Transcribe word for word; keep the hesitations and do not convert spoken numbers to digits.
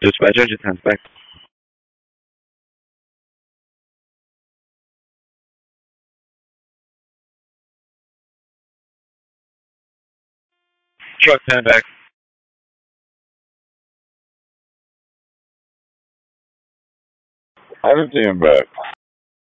Dispatcher, just hands back. Truck, hand back. I didn't see him back.